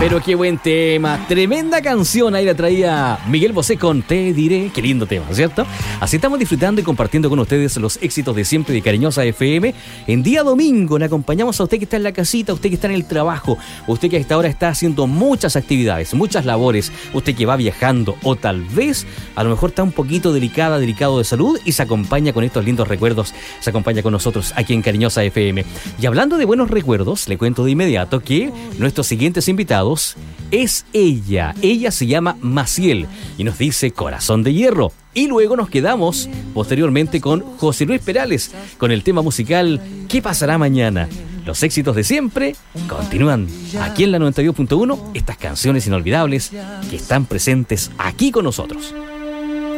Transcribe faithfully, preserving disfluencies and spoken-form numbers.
Pero qué buen tema, tremenda canción. Ahí la traía Miguel Bosé con Te Diré. Qué lindo tema, ¿cierto? Así estamos disfrutando y compartiendo con ustedes los éxitos de siempre de Cariñosa F M. En día domingo le acompañamos a usted que está en la casita, usted que está en el trabajo, usted que a esta hora está haciendo muchas actividades, muchas labores, usted que va viajando o tal vez a lo mejor está un poquito delicada, delicado de salud y se acompaña con estos lindos recuerdos, se acompaña con nosotros aquí en Cariñosa F M. Y hablando de buenos recuerdos, le cuento de inmediato que nuestros siguientes invitados es ella. Ella se llama Maciel y nos dice Corazón de Hierro. Y luego nos quedamos posteriormente con José Luis Perales con el tema musical ¿Qué pasará mañana? Los éxitos de siempre continúan aquí en la noventa y dos punto uno, estas canciones inolvidables que están presentes aquí con nosotros.